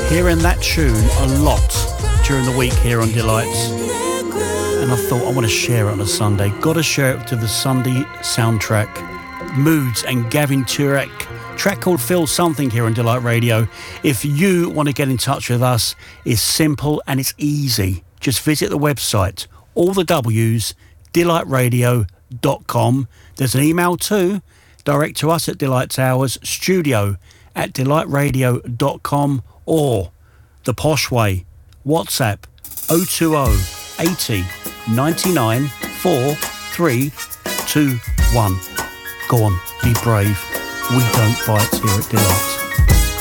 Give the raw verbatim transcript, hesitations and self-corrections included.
hearing that tune a lot during the week here on Delights, and I thought I want to share it on a Sunday. Got to share it to the Sunday soundtrack. Moods and Gavin Turek, track called Feel Something here on Delight Radio. If you want to get in touch with us, it's simple and it's easy. Just visit the website, all the W's, delight radio dot com. There's an email too, direct to us at Delights Hours, studio at delight radio dot com, or the posh way, WhatsApp oh two oh, eighty, ninety-nine, four three two one. Go on, be brave. We don't bite here at Delights.